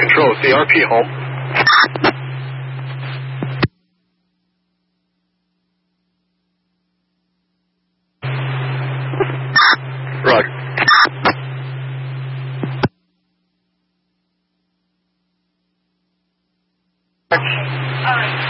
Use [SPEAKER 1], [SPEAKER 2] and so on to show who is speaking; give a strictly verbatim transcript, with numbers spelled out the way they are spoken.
[SPEAKER 1] Control, C R P home. Roger.
[SPEAKER 2] All right.